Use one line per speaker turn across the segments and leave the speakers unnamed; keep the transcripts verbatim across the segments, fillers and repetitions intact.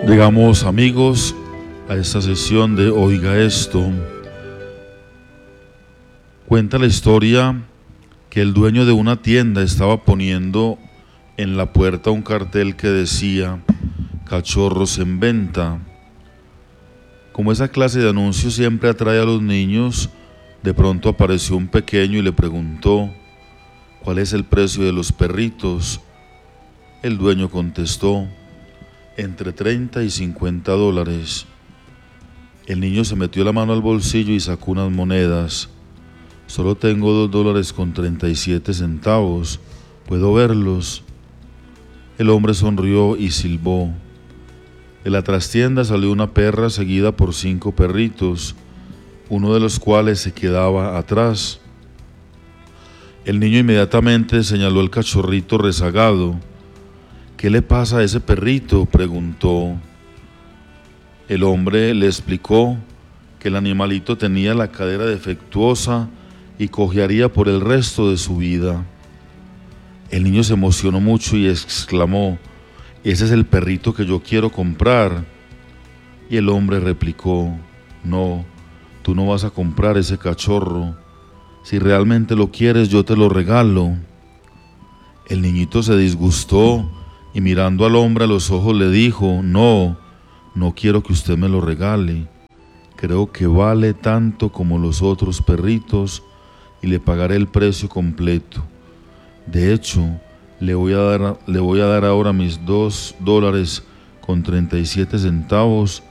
Llegamos, amigos, a esta sesión de Oiga Esto. Cuenta la historia que el dueño de una tienda estaba poniendo en la puerta un cartel que decía cachorros en venta. Como esa clase de anuncios siempre atrae a los niños, de pronto apareció un pequeño y le preguntó: ¿cuál es el precio de los perritos? El dueño contestó: entre treinta y cincuenta dólares. El niño se metió la mano al bolsillo y sacó unas monedas. Solo tengo dos dólares con treinta y siete centavos. ¿Puedo verlos? El hombre sonrió y silbó. De la trastienda salió una perra seguida por cinco perritos, uno de los cuales se quedaba atrás. El niño inmediatamente señaló el cachorrito rezagado. ¿Qué le pasa a ese perrito?, preguntó. El hombre le explicó que el animalito tenía la cadera defectuosa y cojearía por el resto de su vida. El niño se emocionó mucho y exclamó: «Ese es el perrito que yo quiero comprar». Y el hombre replicó: «No, tú no vas a comprar ese cachorro. Si realmente lo quieres, yo te lo regalo». El niñito se disgustó y mirando al hombre a los ojos le dijo: «No, no quiero que usted me lo regale. Creo que vale tanto como los otros perritos y le pagaré el precio completo. De hecho, le voy a dar, le voy a dar ahora mis dos dólares con treinta y siete centavos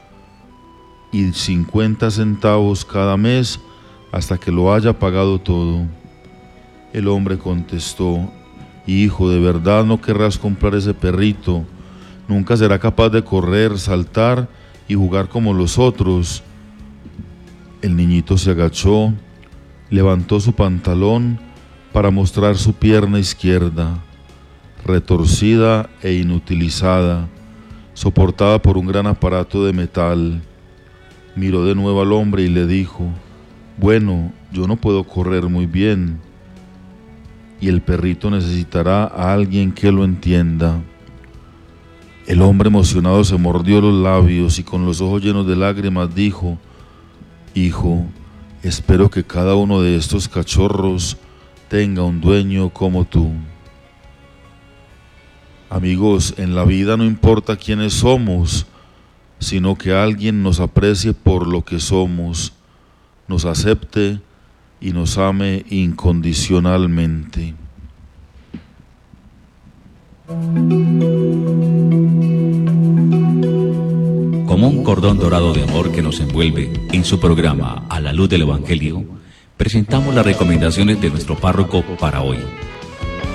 y cincuenta centavos cada mes hasta que lo haya pagado todo». El hombre contestó: «Hijo, ¿de verdad no querrás comprar ese perrito? Nunca será capaz de correr, saltar y jugar como los otros». El niñito se agachó, levantó su pantalón para mostrar su pierna izquierda, retorcida e inutilizada, soportada por un gran aparato de metal. Miró de nuevo al hombre y le dijo: «Bueno, yo no puedo correr muy bien, y el perrito necesitará a alguien que lo entienda». El hombre emocionado se mordió los labios y con los ojos llenos de lágrimas dijo: «Hijo, espero que cada uno de estos cachorros tenga un dueño como tú». Amigos, en la vida no importa quiénes somos, sino que alguien nos aprecie por lo que somos, nos acepte y nos ame incondicionalmente.
Como un cordón dorado de amor que nos envuelve, en su programa A la Luz del Evangelio, presentamos las recomendaciones de nuestro párroco para hoy.